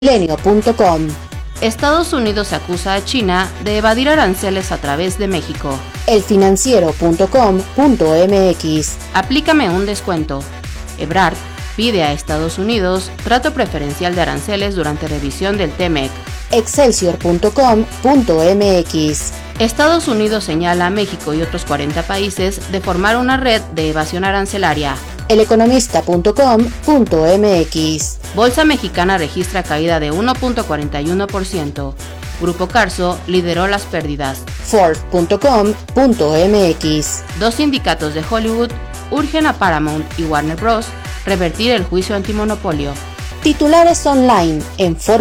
Milenio.com. Estados Unidos acusa a China de evadir aranceles a través de México. Elfinanciero.com.mx. Aplícame un descuento. Ebrard pide a Estados Unidos trato preferencial de aranceles durante revisión del TEMEC. Excelsior.com.mx. Estados Unidos señala a México y otros 40 países de formar una red de evasión arancelaria. Eleconomista.com.mx. Bolsa Mexicana registra caída de 1.41%. Grupo Carso lideró las pérdidas. Forbes.com.mx. Dos sindicatos de Hollywood urgen a Paramount y Warner Bros. Revertir el juicio antimonopolio. Titulares online en